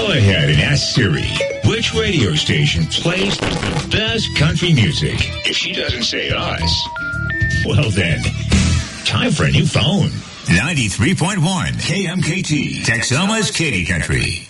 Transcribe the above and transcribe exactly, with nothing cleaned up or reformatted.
Go ahead and ask Siri which radio station plays the best country music. If she doesn't say us, well then, time for a new phone. ninety-three point one K M K T, Texoma's Katy Country.